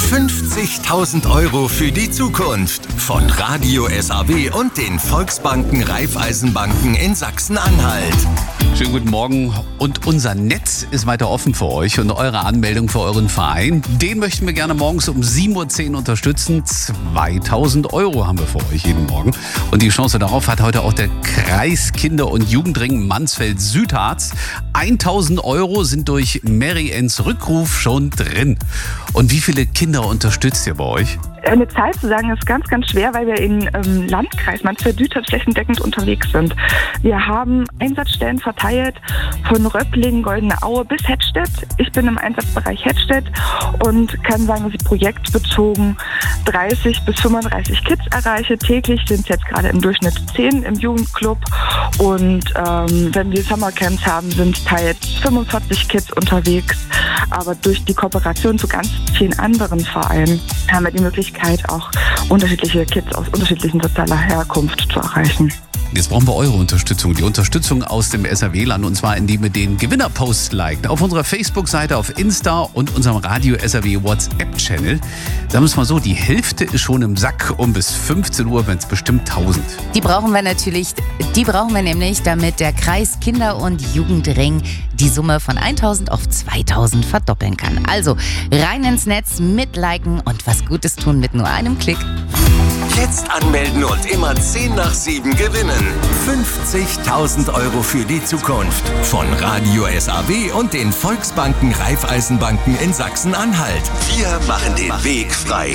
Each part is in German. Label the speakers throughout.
Speaker 1: 50.000 € für die Zukunft von Radio SAW und den Volksbanken Raiffeisenbanken in Sachsen-Anhalt.
Speaker 2: Schönen guten Morgen und unser Netz ist weiter offen für euch und eure Anmeldung für euren Verein, den möchten wir gerne morgens um 7.10 Uhr unterstützen. 2.000 € haben wir für euch jeden Morgen und die Chance darauf hat heute auch der Kreis Kinder- und Jugendring Mansfeld-Südharz. 1.000 € sind durch Mary Anns Rückruf schon drin. Und wie viele Kinder unterstützt ihr bei euch?
Speaker 3: Eine Zahl zu sagen ist ganz, ganz schwer, weil wir im Landkreis Mansfeld-Südharz flächendeckend unterwegs sind. Wir haben Einsatzstellen verteilt von Röpplingen, Goldene Aue bis Hettstedt. Ich bin im Einsatzbereich Hettstedt und kann sagen, dass ich projektbezogen 30 bis 35 Kids erreiche. Täglich sind es jetzt gerade im Durchschnitt 10 im Jugendclub. Und wenn wir Summercamps haben, sind teils 45 Kids unterwegs. Aber durch die Kooperation zu ganz vielen anderen Vereinen haben wir die Möglichkeit, auch unterschiedliche Kids aus unterschiedlichen sozialer Herkunft zu erreichen.
Speaker 2: Jetzt brauchen wir eure Unterstützung, die Unterstützung aus dem SAW-Land, und zwar indem ihr den Gewinnerpost liked auf unserer Facebook-Seite, auf Insta und unserem Radio SAW WhatsApp-Channel. Sagen wir es mal so, die Hälfte ist schon im Sack und bis 15 Uhr werden es bestimmt 1000.
Speaker 4: Die brauchen wir nämlich, damit der Kreis Kinder- und Jugendring die Summe von 1.000 auf 2.000 verdoppeln kann. Also rein ins Netz, mitliken und was Gutes tun mit nur einem Klick.
Speaker 1: Jetzt anmelden und immer 10 nach 7 gewinnen. 50.000 € für die Zukunft von Radio SAW und den Volksbanken Raiffeisenbanken in Sachsen-Anhalt. Wir machen den Weg frei.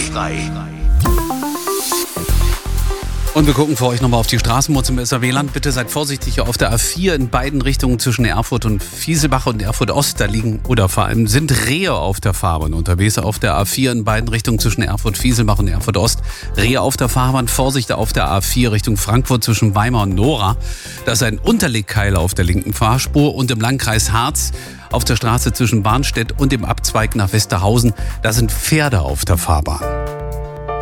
Speaker 2: Und wir gucken für euch nochmal auf die Straßenmuts im SAW-Land. Bitte seid vorsichtig auf der A4 in beiden Richtungen zwischen Erfurt und Fieselbach und Erfurt Ost. Da liegen oder vor allem sind Rehe auf der Fahrbahn unterwegs. Auf der A4 in beiden Richtungen zwischen Erfurt Fieselbach und Erfurt Ost. Rehe auf der Fahrbahn. Vorsicht auf der A4 Richtung Frankfurt zwischen Weimar und Nora. Da ist ein Unterlegkeiler auf der linken Fahrspur. Und im Landkreis Harz auf der Straße zwischen Barnstedt und dem Abzweig nach Westerhausen. Da sind Pferde auf der Fahrbahn.